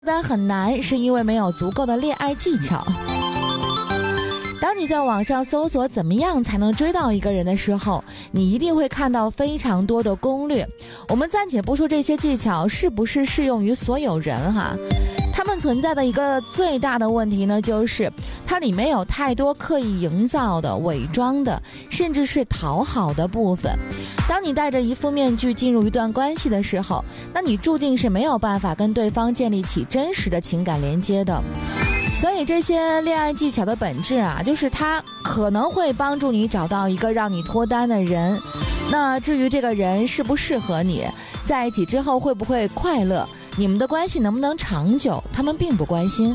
但很难是因为没有足够的恋爱技巧。当你在网上搜索怎么样才能追到一个人的时候，你一定会看到非常多的攻略。我们暂且不说这些技巧是不是适用于所有人哈，他们存在的一个最大的问题呢，就是它里面有太多刻意营造的、伪装的，甚至是讨好的部分。当你戴着一副面具进入一段关系的时候，那你注定是没有办法跟对方建立起真实的情感连接的。所以这些恋爱技巧的本质啊，就是它可能会帮助你找到一个让你脱单的人。那至于这个人适不适合你，在一起之后会不会快乐，你们的关系能不能长久，他们并不关心。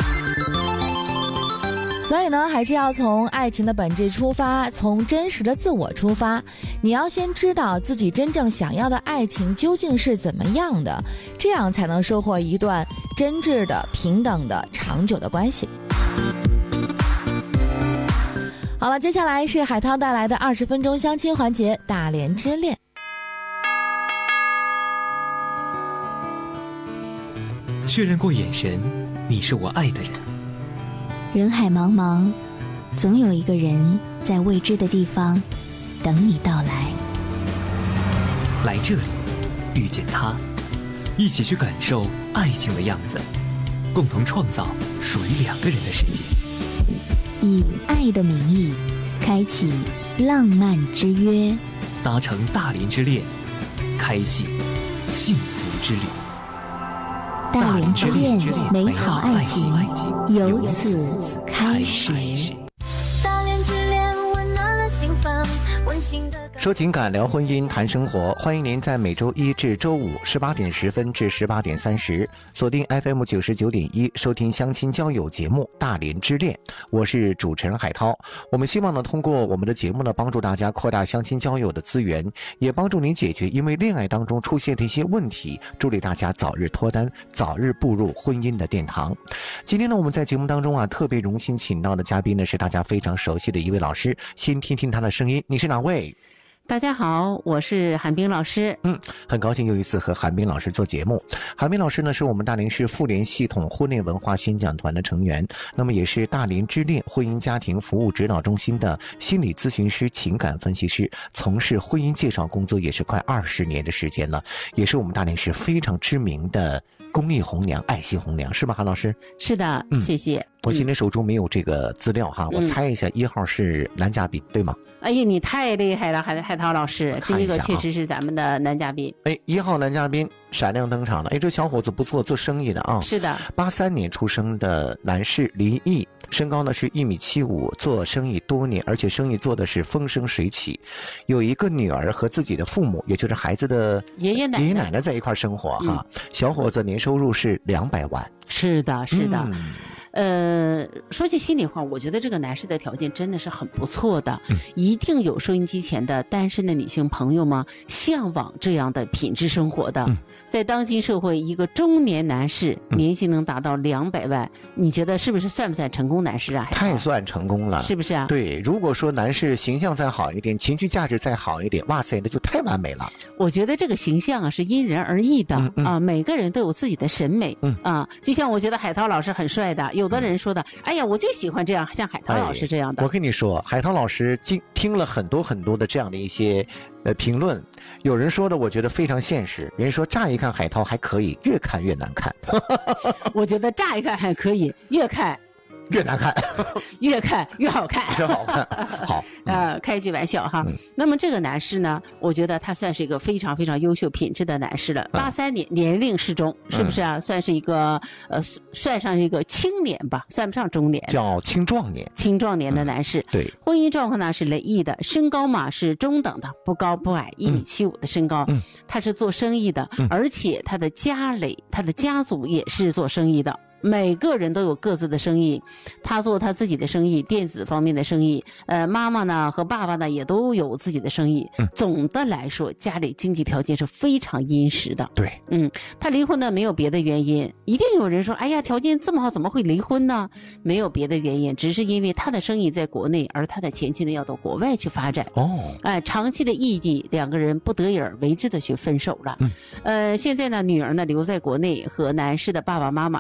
所以呢，还是要从爱情的本质出发，从真实的自我出发。你要先知道自己真正想要的爱情究竟是怎么样的，这样才能收获一段真挚的、平等的、长久的关系。好了，接下来是海涛带来的20分钟相亲环节，大连之恋。 确认过眼神，你是我爱的人。 人海茫茫，总有一个人在未知的地方等你到来。 来这里，遇见他，一起去感受爱情的样子，共同创造属于2个人的世界。 以爱的名义，开启浪漫之约， 达成大连之恋，开启幸福之旅。 大连之恋，美好爱情由此开始。 大连之恋温暖了心房，温馨的说情感，聊婚姻，谈生活，欢迎您在每周一至周五18点10分至18点30锁定 FM 99.1收听相亲交友节目《大连之恋》，我是主持人海涛。我们希望呢，通过我们的节目呢，帮助大家扩大相亲交友的资源，也帮助您解决因为恋爱当中出现的一些问题，助力大家早日脱单，早日步入婚姻的殿堂。今天呢，我们在节目当中啊，特别荣幸请到的嘉宾呢，是大家非常熟悉的一位老师，先听听他的声音。你是哪位？ 大家好，我是韩冰老师。 很高兴又一次和韩冰老师做节目。韩冰老师呢，是我们大连市妇联系统婚恋文化宣讲团的成员，那么也是大连之恋婚姻家庭服务指导中心的心理咨询师、情感分析师，从事婚姻介绍工作也是快20年的时间了，也是我们大连市非常知名的公益红娘、爱心红娘，是吗，韩老师？ 是的，谢谢。 我今天手中没有这个资料哈，我猜一下，1号是男嘉宾，对吗？ 哎呀，你太厉害了，海涛老师，第一个确实是咱们的男嘉宾。 1号男嘉宾闪亮登场了。这小伙子不错，做生意的啊。 是的。 83年出生的男士，离异，身高呢是1.75米，做生意多年，而且生意做的是风生水起，有一个女儿和自己的父母，也就是孩子的爷爷奶奶在一块生活哈。小伙子年收入是200万。 是的，是的。说句心里话，我觉得这个男士的条件真的是很不错的，一定有收音机前的单身的女性朋友们向往这样的品质生活的。在当今社会，一个中年男士年薪能达到200万，你觉得是不是算不算成功男士啊？ 太算成功了， 是不是啊？ 对，如果说男士形象再好一点，情绪价值再好一点，哇塞，那就太完美了。 我觉得这个形象啊是因人而异的每个人都有自己的审美就像我觉得海涛老师很帅的，有的人说的，哎呀，我就喜欢这样，像海涛老师这样的。 我跟你说，海涛老师听了很多的这样的一些评论，有人说的我觉得非常现实，人说乍一看海涛还可以，越看越难看。 我觉得乍一看还可以，越看越难看， 越看越好看， 真好看。好， 开句玩笑哈。那么这个男士呢，我觉得他算是一个非常非常优秀品质的男士了。83年，年龄适中，是不是啊？算是一个算上一个青年吧，算不上中年， 叫青壮年。 青壮年的男士， 对。 婚姻状况呢是离异的，身高嘛是中等的，不高不矮，1.75米的身高。他是做生意的，而且他的家族也是做生意的。 每个人都有各自的生意，他做他自己的生意，电子方面的生意，妈妈呢和爸爸呢也都有自己的生意。总的来说，家里经济条件是非常殷实的。 对， 他离婚呢没有别的原因，一定有人说，哎呀，条件这么好，怎么会离婚呢？没有别的原因，只是因为他的生意在国内，而他的前妻呢要到国外去发展。长期的异地，两个人不得已而为之的去分手了。现在呢，女儿呢留在国内和男士的爸爸妈妈